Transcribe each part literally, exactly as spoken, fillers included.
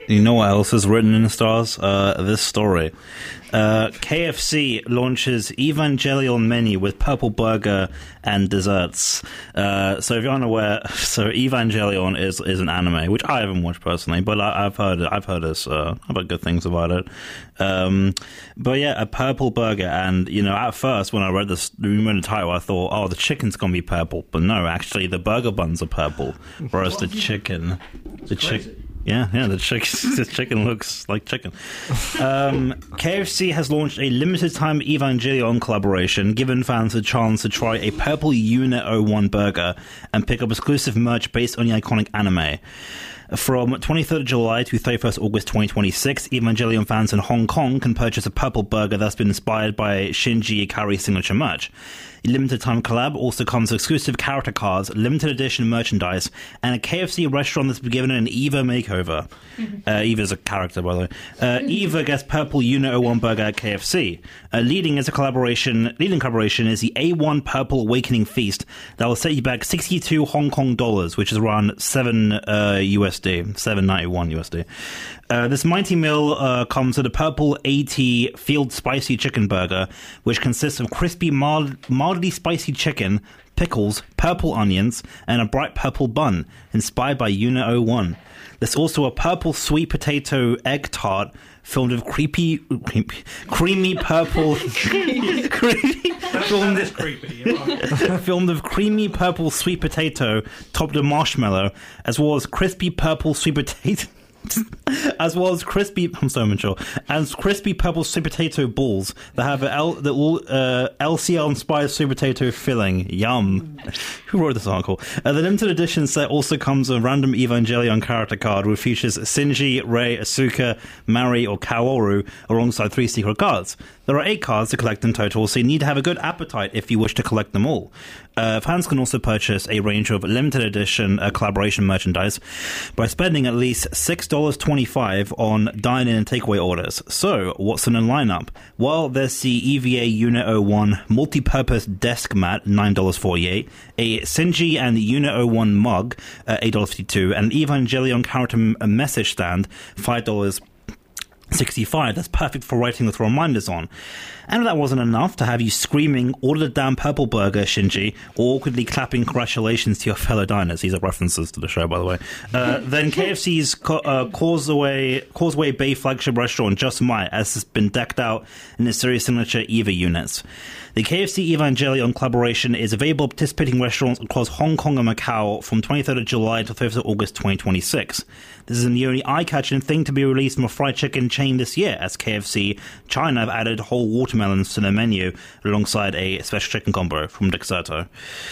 You know what else is written in the stars? Uh, this story. Uh, K F C launches Evangelion menu with purple burger and desserts. Uh, so if you're unaware, so Evangelion is is an anime which I haven't watched personally, but I, I've heard I've heard this uh, I've heard good things about it. Um, but yeah, a purple burger, and you know, at first when I read this, read the title, I thought, oh, the chicken's gonna be purple, but no, actually the burger buns are purple, whereas the chicken, the chicken. Yeah, yeah, the chicken, the chicken looks like chicken. Um, K F C has launched a limited-time Evangelion collaboration, giving fans a chance to try a purple Unit oh one burger and pick up exclusive merch based on the iconic anime. From twenty-third of July to thirty-first of August twenty twenty-six, Evangelion fans in Hong Kong can purchase a purple burger that's been inspired by Shinji Ikari's signature merch. A limited time collab also comes with exclusive character cards, limited edition merchandise, and a K F C restaurant that's been given an Eva makeover. Mm-hmm. Uh, Eva's a character, by the way. Uh, Eva gets purple Unit oh one burger at K F C. Uh, leading is a collaboration. Leading collaboration is the A one Purple Awakening Feast that will set you back sixty-two Hong Kong dollars, which is around seven uh, U S D, seven ninety-one U S D. Uh, this mighty meal uh, comes with a purple eighty field spicy chicken burger, which consists of crispy, mild, mildly spicy chicken, pickles, purple onions, and a bright purple bun, inspired by Unit oh one. There's also a purple sweet potato egg tart filled with creepy, creepy creamy purple... creamy, filmed, That's creepy. Right. filmed with creamy purple sweet potato topped with marshmallow, as well as crispy purple sweet potato... as well as crispy, I'm so mature, and crispy purple sweet potato balls that have an L, the uh, L C L inspired sweet potato filling. Yum. Who wrote this article? Uh, the limited edition set also comes with a random Evangelion character card, which features Shinji, Rei, Asuka, Mari, or Kaoru alongside three secret cards. There are eight cards to collect in total, so you need to have a good appetite if you wish to collect them all. Uh, fans can also purchase a range of limited edition uh, collaboration merchandise by spending at least six dollars and twenty-five cents on dine-in and takeaway orders. So, what's in the lineup? Well, there's the E V A Unit oh one multi-purpose desk mat, nine dollars and forty-eight cents, a Shinji and Unit oh one mug, uh, eight dollars and fifty-two cents, and Evangelion character message stand, five dollars and sixty-five. That's perfect for writing with reminders on. And if that wasn't enough to have you screaming, order the damn purple burger, Shinji, or awkwardly clapping congratulations to your fellow diners. These are references to the show, by the way. Uh, then K F C's Co- uh, Causeway, Causeway Bay flagship restaurant just might, as has been decked out in the series signature Eva units. The K F C Evangelion collaboration is available at participating restaurants across Hong Kong and Macau from twenty-third of July to thirtieth of August twenty twenty-six. This is the only eye-catching thing to be released from a fried chicken chain this year, as K F C China have added whole watermelons to their menu alongside a special chicken combo from Dexerto.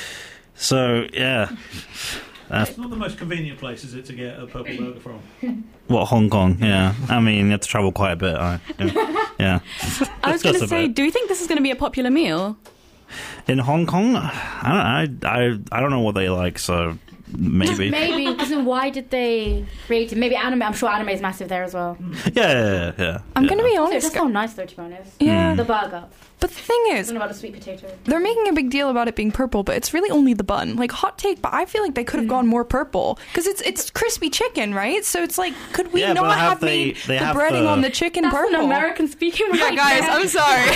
So, yeah. Uh, it's not the most convenient place, is it, to get a purple burger from? What, Hong Kong? Yeah. I mean, you have to travel quite a bit. I, yeah. yeah. I was going to say, do you think this is going to be a popular meal? In Hong Kong? I don't, I, I, I don't know what they like, so... Maybe. Maybe, because why did they create it? Maybe anime. I'm sure anime is massive there as well. Yeah, yeah, yeah. I'm yeah. going to be It honest. does sound nice, though, to be honest. Yeah. The burger. But the thing is, Something about the sweet potato. They're making a big deal about it being purple, but it's really only the bun. Like, hot take, but I feel like they could have gone more purple. Because it's it's crispy chicken, right? So it's like, could we yeah, not have, have they, made they the have breading the... on the chicken That's purple? an American speaking Yeah, right guys, there. I'm sorry.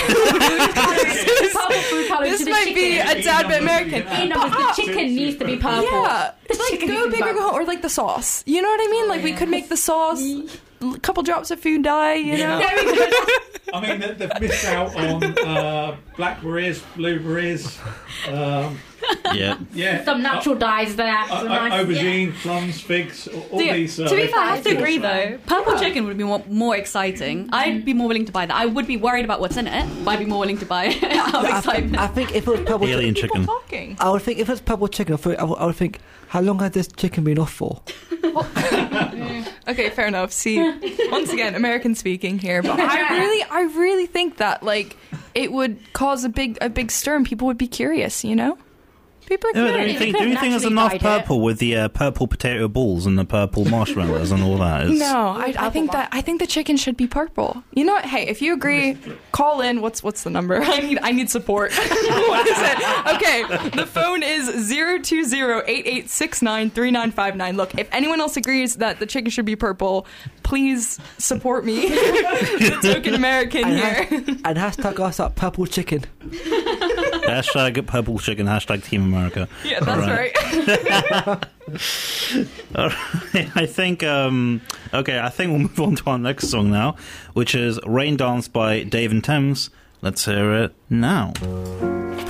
This This might be a tad bit American. You know, the chicken needs to be purple. Yeah, The like chicken go needs to be big or purple. go home, or like the sauce. You know what I mean? Like we could make the sauce, a couple drops of food dye. You know. I mean, they- they've missed out on uh, blackberries, blueberries, um, Yeah. yeah, Some natural dyes there. uh, Some uh, nice, aubergine, plums, figs, all, all Yeah, these. Uh, to be fair, I have to they're agree delicious. though. Purple chicken would be more, more exciting. I'd be more willing to buy that. I would be worried about what's in it, but I'd be more willing to buy it out of I, excitement. think, I think if it was purple Alien chicken, chicken. Talking. I would think if it was purple chicken, I would, I would, I would think, how long has this chicken been off for? Okay, fair enough. See, once again, American speaking here, but I really, I really think that like it would cause a big, a big stir, and people would be curious. You know. People are Yeah, good. don't you They think, could don't you have think there's naturally enough dyed it. purple with the uh, purple potato balls and the purple marshmallows and all that? It's, No, I, I Purple think one. that I think the chicken should be purple. You know what? Hey, if you agree, call in. What's what's the number? I need I need support. What is it? Okay, the phone is zero two zero eight eight six nine three nine five nine. Look, if anyone else agrees that the chicken should be purple, please support me, the token American And, here. ha- and hashtag us up purple chicken. Hashtag purple chicken, hashtag Team America. Yeah, that's Right. right. All right, I think, um, okay, I think we'll move on to our next song now, which is Rain Dance by Dave and Thames. Let's hear it now.